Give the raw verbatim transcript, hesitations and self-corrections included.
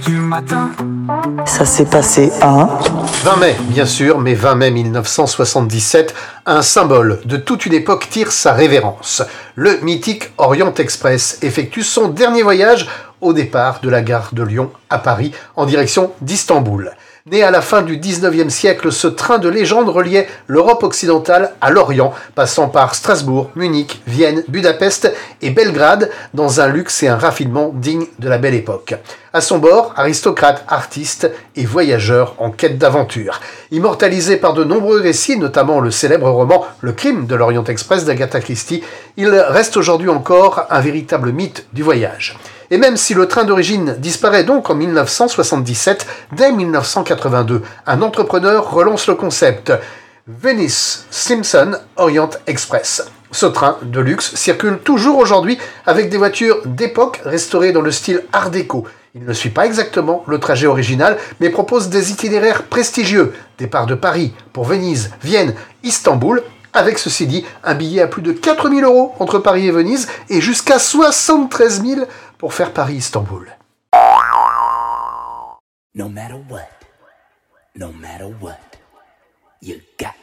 Du matin. Ça s'est passé un vingt mai, bien sûr, mais vingt mai mille neuf cent soixante-dix-sept, un symbole de toute une époque tire sa révérence. Le mythique Orient Express effectue son dernier voyage au départ de la gare de Lyon à Paris en direction d'Istanbul. Né à la fin du dix-neuvième siècle, ce train de légende reliait l'Europe occidentale à l'Orient, passant par Strasbourg, Munich, Vienne, Budapest et Belgrade, dans un luxe et un raffinement dignes de la belle époque. À son bord, aristocrates, artistes et voyageurs en quête d'aventure. Immortalisé par de nombreux récits, notamment le célèbre roman Le crime de l'Orient Express d'Agatha Christie, il reste aujourd'hui encore un véritable mythe du voyage. Et même si le train d'origine disparaît donc en mille neuf cent soixante-dix-sept, dès mille neuf cent quatre-vingt-deux, un entrepreneur relance le concept Venice Simpson Orient Express. Ce train de luxe circule toujours aujourd'hui avec des voitures d'époque restaurées dans le style art déco. Il ne suit pas exactement le trajet original, mais propose des itinéraires prestigieux. Départ de Paris pour Venise, Vienne, Istanbul, avec ceci dit, un billet à plus de quatre mille euros entre Paris et Venise et jusqu'à soixante-treize mille pour faire Paris-Istanbul. No matter what, no matter what, you got